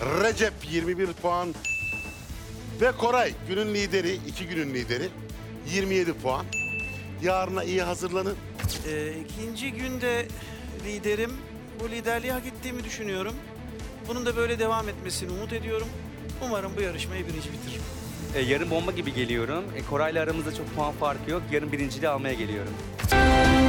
Recep 21 puan. Ve Koray günün lideri, 2 günün lideri 27 puan. Yarına iyi hazırlanın. İkinci günde liderim. Bu liderliği hak ettiğimi düşünüyorum. Bunun da böyle devam etmesini umut ediyorum. Umarım bu yarışmayı birinci bitiririm. Yarın bomba gibi geliyorum. Koray'la aramızda çok puan farkı yok. Yarın birinciliği almaya geliyorum.